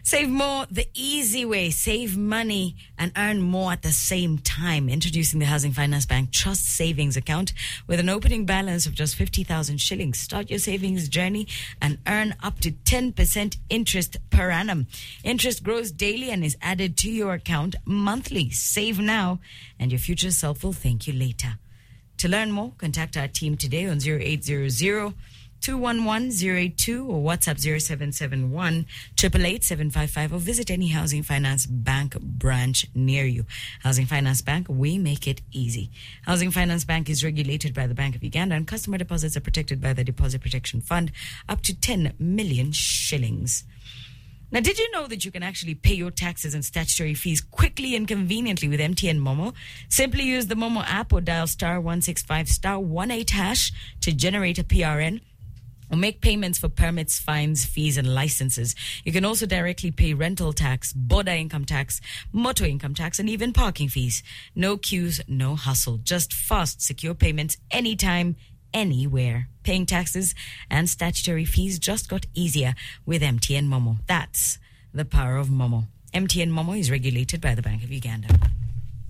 Save more the easy way. Save money and earn more at the same time. Introducing the Housing Finance Bank Trust Savings Account with an opening balance of just 50,000 shillings. Start your savings journey and earn up to 10% interest per annum. Interest grows daily and is added to your account monthly. Save now and your future self will thank you later. To learn more, contact our team today on 0800 211-082 or WhatsApp 0771 888 755 or visit any Housing Finance Bank branch near you. Housing Finance Bank, we make it easy. Housing Finance Bank is regulated by the Bank of Uganda and customer deposits are protected by the Deposit Protection Fund up to 10 million shillings. Now, did you know that you can actually pay your taxes and statutory fees quickly and conveniently with MTN Momo? Simply use the Momo app or dial star 165 star 18 hash to generate a PRN. Or make payments for permits, fines, fees, and licenses. You can also directly pay rental tax, border income tax, motor income tax, and even parking fees. No queues, no hustle. Just fast, secure payments anytime, anywhere. Paying taxes and statutory fees just got easier with MTN Momo. That's the power of Momo. MTN Momo is regulated by the Bank of Uganda.